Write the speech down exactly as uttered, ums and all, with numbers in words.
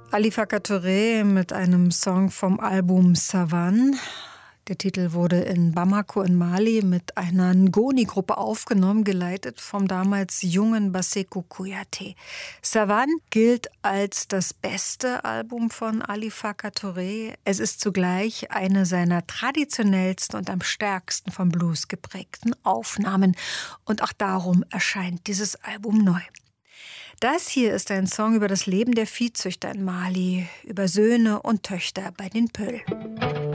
Alifaka Touré mit einem Song vom Album Savanne. Der Titel wurde in Bamako in Mali mit einer Ngoni-Gruppe aufgenommen, geleitet vom damals jungen Bassekou Kouyaté. Savanne gilt als das beste Album von Alifaka Touré. Es ist zugleich eine seiner traditionellsten und am stärksten vom Blues geprägten Aufnahmen. Und auch darum erscheint dieses Album neu. Das hier ist ein Song über das Leben der Viehzüchter in Mali, über Söhne und Töchter bei den Peul.